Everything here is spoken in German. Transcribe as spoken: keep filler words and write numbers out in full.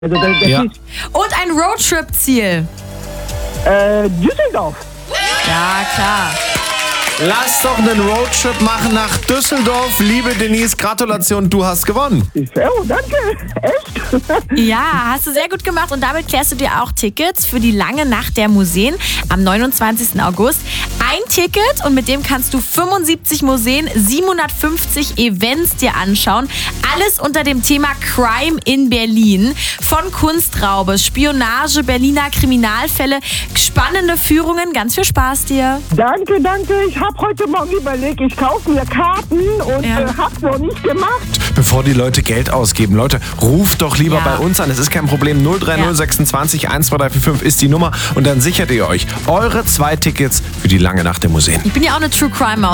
Also das, das Ja. ist Und ein Roadtrip-Ziel. äh, Düsseldorf. Ja, klar. Lass doch einen Roadtrip machen nach Düsseldorf. Liebe Denise, Gratulation, du hast gewonnen. Oh, danke. Echt? Ja, hast du sehr gut gemacht und damit klärst du dir auch Tickets für die lange Nacht der Museen am neunundzwanzigsten August. Ein Ticket und mit dem kannst du fünfundsiebzig Museen, siebenhundertfünfzig Events dir anschauen. Alles unter dem Thema Crime in Berlin. Von Kunstraube, Spionage, Berliner Kriminalfälle, spannende Führungen. Ganz viel Spaß dir. Danke, danke. Ich habe heute Morgen überlegt, ich kaufe mir Karten und Ja. äh, hab's noch nicht gemacht. Bevor die Leute Geld ausgeben, Leute, ruft doch lieber Ja. bei uns an. Es ist kein Problem. null drei null Ja. sechsundzwanzig eins zwei drei vier fünf ist die Nummer und dann sichert ihr euch eure zwei Tickets für die lange Nacht der Museen. Ich bin ja auch eine True Crime Maus.